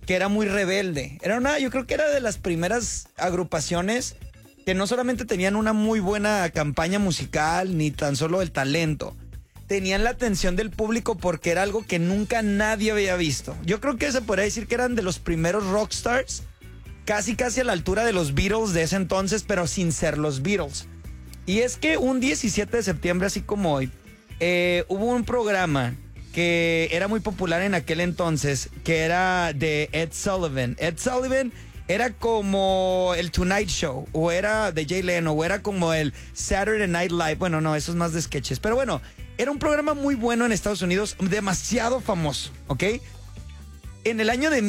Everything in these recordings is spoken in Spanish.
que era muy rebelde. Yo creo que era de las primeras agrupaciones que no solamente tenían una muy buena campaña musical, ni tan solo el talento. Tenían la atención del público porque era algo que nunca nadie había visto. Yo creo que se podría decir que eran de los primeros rockstars, casi a la altura de los Beatles de ese entonces, pero sin ser los Beatles. Y es que un 17 de septiembre, así como hoy, hubo un programa que era muy popular en aquel entonces, que era de Ed Sullivan. Ed Sullivan era como el Tonight Show, o era de Jay Leno, o era como el Saturday Night Live. Bueno, no, eso es más de sketches. Pero bueno, era un programa muy bueno en Estados Unidos, demasiado famoso, ¿ok? En el año de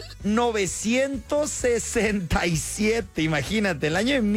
1967, imagínate, el año de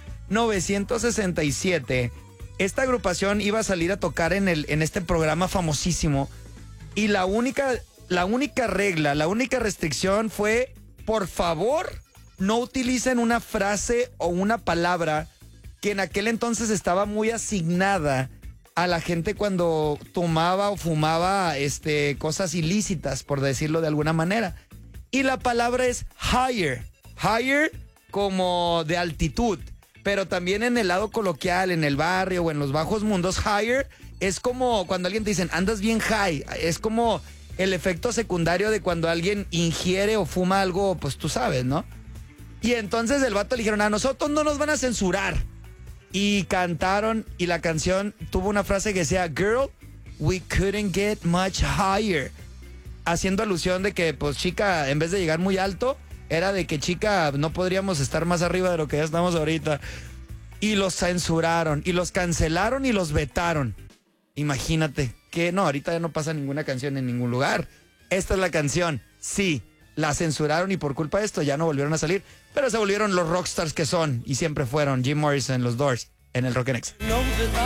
1967, esta agrupación iba a salir a tocar en este programa famosísimo. Y la única regla, la única restricción fue: por favor, no utilicen una frase o una palabra que en aquel entonces estaba muy asignada a la gente cuando tomaba o fumaba cosas ilícitas, por decirlo de alguna manera. Y la palabra es higher. Higher como de altitud, pero también en el lado coloquial, en el barrio o en los bajos mundos, higher es como cuando alguien te dicen andas bien high. Es como el efecto secundario de cuando alguien ingiere o fuma algo, pues tú sabes, ¿no? Y entonces el vato le dijeron: a nosotros no nos van a censurar. Y cantaron, y la canción tuvo una frase que decía: Girl, we couldn't get much higher. Haciendo alusión de que, pues, chica, en vez de llegar muy alto, era de que, chica, no podríamos estar más arriba de lo que ya estamos ahorita. Y los censuraron, y los cancelaron, y los vetaron. Imagínate que no, ahorita ya no pasa ninguna canción en ningún lugar. Esta es la canción. Sí, la censuraron y por culpa de esto ya no volvieron a salir. Pero se volvieron los rockstars que son y siempre fueron: Jim Morrison, los Doors, en el Rock and X.